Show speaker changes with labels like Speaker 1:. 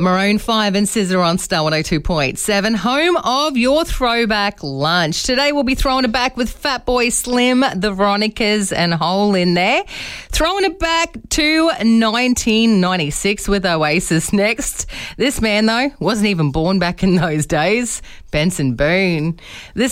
Speaker 1: Maroon 5 and SZA on Star 102.7, home of your throwback lunch. Today we'll be throwing it back with Fatboy Slim, the Veronicas and Hole in there. Throwing it back to 1996 with Oasis next. This man, though, wasn't even born back in those days. Benson Boone. This